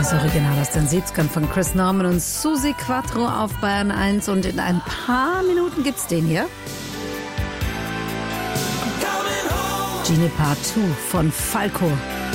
Das Original aus den 70ern von Chris Norman und Susi Quattro auf Bayern 1. Und in ein paar Minuten gibt's den hier. Genie Part 2 von Falco.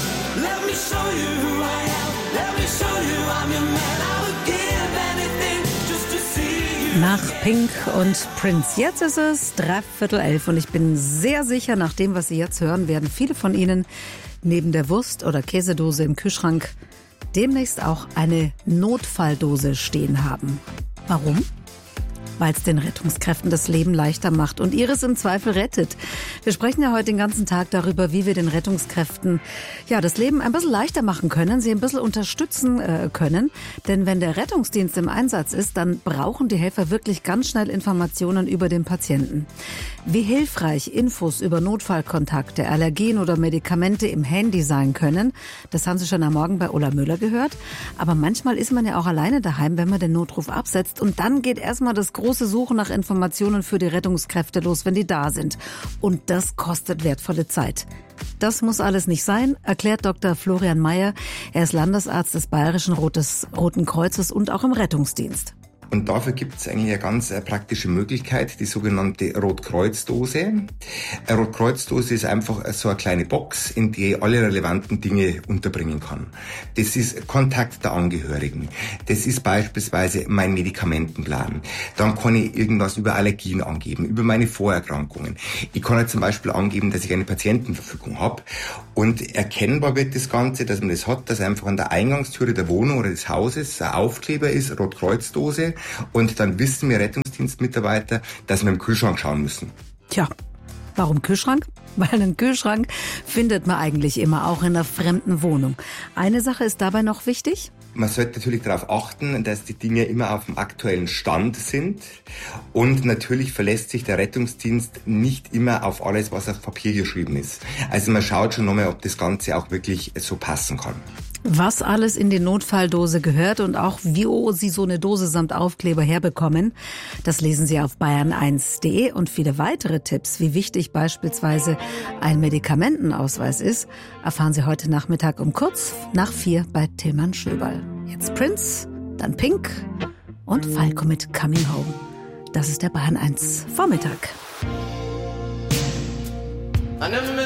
Nach Pink und Prince. Jetzt ist es 11:15 und ich bin sehr sicher, nach dem, was Sie jetzt hören, werden viele von Ihnen neben der Wurst- oder Käsedose im Kühlschrank demnächst auch eine Notfalldose stehen haben. Warum? Weil es den Rettungskräften das Leben leichter macht und ihres im Zweifel rettet. Wir sprechen ja heute den ganzen Tag darüber, wie wir den Rettungskräften das Leben ein bisschen leichter machen können, sie ein bisschen unterstützen können. Denn wenn der Rettungsdienst im Einsatz ist, dann brauchen die Helfer wirklich ganz schnell Informationen über den Patienten. Wie hilfreich Infos über Notfallkontakte, Allergien oder Medikamente im Handy sein können, das haben Sie schon am Morgen bei Ulla Müller gehört. Aber manchmal ist man ja auch alleine daheim, wenn man den Notruf absetzt. Und dann geht erstmal das große Suchen nach Informationen für die Rettungskräfte los, wenn die da sind. Und das kostet wertvolle Zeit. Das muss alles nicht sein, erklärt Dr. Florian Mayer. Er ist Landesarzt des Bayerischen Roten Kreuzes und auch im Rettungsdienst. Und dafür gibt es eigentlich eine ganz praktische Möglichkeit, die sogenannte Rotkreuzdose. Eine Rotkreuzdose ist einfach so eine kleine Box, in die ich alle relevanten Dinge unterbringen kann. Das ist Kontakt der Angehörigen. Das ist beispielsweise mein Medikamentenplan. Dann kann ich irgendwas über Allergien angeben, über meine Vorerkrankungen. Ich kann halt zum Beispiel angeben, dass ich eine Patientenverfügung habe. Und erkennbar wird das Ganze, dass man das hat, dass einfach an der Eingangstüre der Wohnung oder des Hauses ein Aufkleber ist, Rotkreuzdose. Und dann wissen wir Rettungsdienstmitarbeiter, dass wir im Kühlschrank schauen müssen. Tja, warum Kühlschrank? Weil einen Kühlschrank findet man eigentlich immer, auch in einer fremden Wohnung. Eine Sache ist dabei noch wichtig. Man sollte natürlich darauf achten, dass die Dinge immer auf dem aktuellen Stand sind. Und natürlich verlässt sich der Rettungsdienst nicht immer auf alles, was auf Papier geschrieben ist. Also man schaut schon nochmal, ob das Ganze auch wirklich so passen kann. Was alles in die Notfalldose gehört und auch wie Sie so eine Dose samt Aufkleber herbekommen, das lesen Sie auf bayern1.de. Und viele weitere Tipps, wie wichtig beispielsweise ein Medikamentenausweis ist, erfahren Sie heute Nachmittag um kurz nach 4 bei Tilman Schöberl. Jetzt Prince, dann Pink und Falco mit Coming Home. Das ist der Bayern 1 Vormittag.